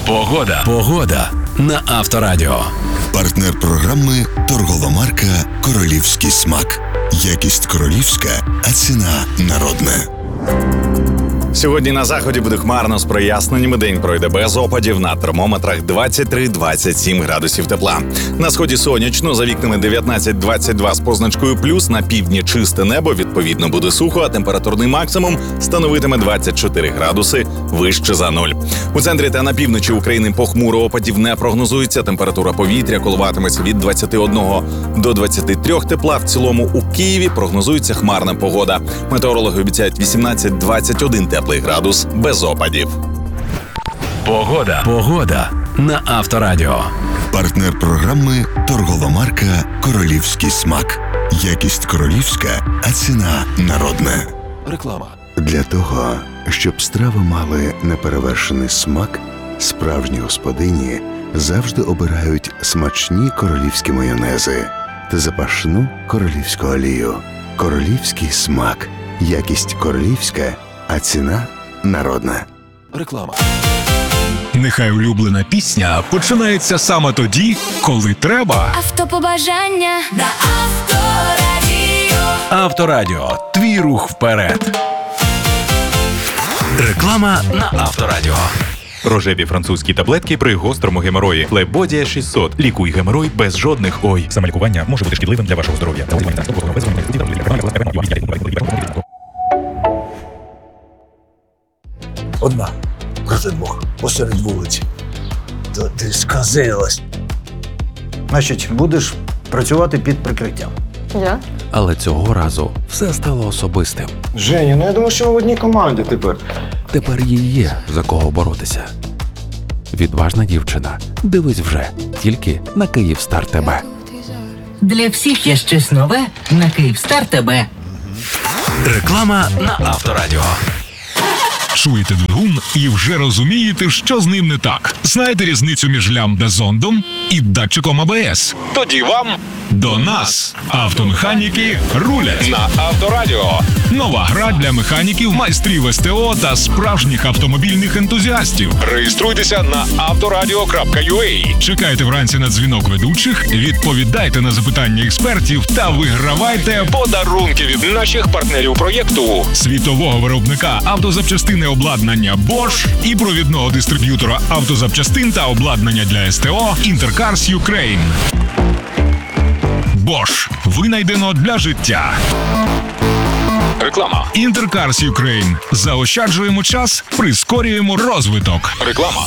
Погода на Авторадіо. Партнер програми торгова марка «Королівський смак». Якість королівська, а ціна народна. Сьогодні на заході буде хмарно з проясненнями. День пройде без опадів. На термометрах 23-27 градусів тепла. На сході сонячно, за вікнами 19-22 з позначкою плюс. На півдні чисте небо, відповідно буде сухо, а температурний максимум становитиме 24 градуси вище за 0. У центрі та на півночі України похмуро, опадів не прогнозується. Температура повітря коливатиметься від 21 до 23 тепла. В цілому у Києві прогнозується хмарна погода. Метеорологи обіцяють 18-21 теплий градус без опадів. Погода на Авторадіо. Партнер програми торгова марка «Королівський смак». Якість королівська, а ціна народна. Реклама. Для того, щоб страви мали неперевершений смак, справжні господині завжди обирають смачні королівські майонези та запашну королівську олію. Королівський смак. Якість королівська, а ціна народна. Реклама. Нехай улюблена пісня починається саме тоді, коли треба. Автобажання на Авторадіо. Авторадіо. Твій рух вперед. Реклама на Авторадіо. Рожеві французькі таблетки при гострому геморої. Флебодія 600. Лікуй геморой без жодних ой. Самолікування може бути шкідливим для вашого здоров'я. Одна, проти двох, посеред вулиці. То ти сказилась. Значить, будеш працювати під прикриттям. Я? Але цього разу все стало особистим. Женя, ну я думаю, що ми в одній команді тепер. Тепер їй є за кого боротися. Відважна дівчина. Дивись вже тільки на Київстар ТБ. Для всіх є щось нове на Київстар ТБ. Реклама на Авторадіо. Чуєте двигун і вже розумієте, що з ним не так. Знаєте різницю між лямбда-зондом і датчиком АБС? Тоді вам до нас. Автомеханіки рулять на Авторадіо. Нова гра для механіків, майстрів СТО та справжніх автомобільних ентузіастів. Реєструйтеся на autoradio.ua. Чекайте вранці на дзвінок ведучих, відповідайте на запитання експертів та вигравайте подарунки від наших партнерів проєкту. Світового виробника автозапчастини обладнання Bosch і провідного дистриб'ютора автозапчастин та обладнання для СТО Intercars Ukraine. Bosch. Винайдено для життя. Реклама. Intercars Ukraine. Заощаджуємо час, прискорюємо розвиток. Реклама.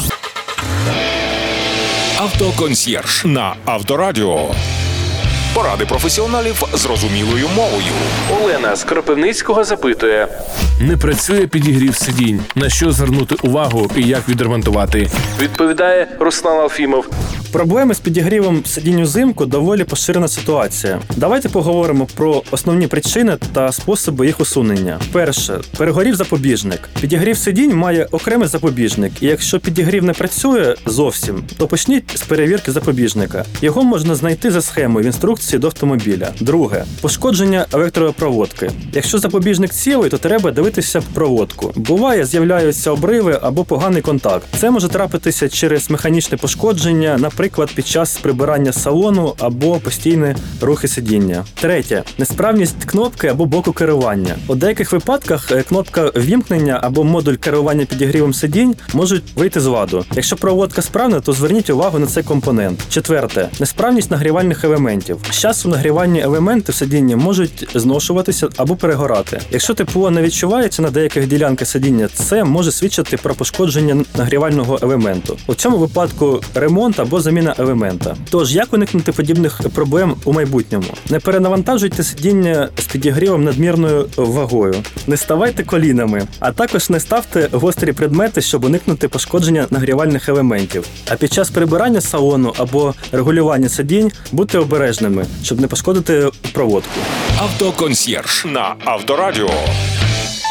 Автоконсьєрж на Авторадіо. Поради професіоналів зрозумілою мовою. Олена з Кропивницького запитує. Не працює підігрів сидінь. На що звернути увагу і як відремонтувати? Відповідає Руслан Алфімов. Проблеми з підігрівом сидінь узимку доволі поширена ситуація. Давайте поговоримо про основні причини та способи їх усунення. Перше. Перегорів запобіжник. Підігрів сидінь має окремий запобіжник, і якщо підігрів не працює зовсім, то почніть з перевірки запобіжника. Його можна знайти за схемою в інструкції до автомобіля. Друге. Пошкодження електропроводки. Якщо запобіжник цілий, то треба дивитися проводку. Буває, з'являються обриви або поганий контакт. Це може трапитися через механічне пошкодження, наприклад, під час прибирання салону або постійні рухи сидіння. Третє. Несправність кнопки або блоку керування. У деяких випадках кнопка ввімкнення або модуль керування підігрівом сидінь можуть вийти з ладу. Якщо проводка справна, то зверніть увагу на цей компонент. Четверте. Несправність нагрівальних елементів. З часом нагрівальні елементи в сидінні можуть зношуватися або перегорати. Якщо тепло не відчувається на деяких ділянках сидіння, це може свідчити про пошкодження нагрівального елементу. У цьому випадку ремонт або заміна елемента. Тож, як уникнути подібних проблем у майбутньому? Не перенавантажуйте сидіння з підігрівом надмірною вагою. Не ставайте колінами, а також не ставте гострі предмети, щоб уникнути пошкодження нагрівальних елементів. А під час прибирання салону або регулювання сидінь будьте обережними, щоб не пошкодити проводку. Автоконсьєрж на Авторадіо.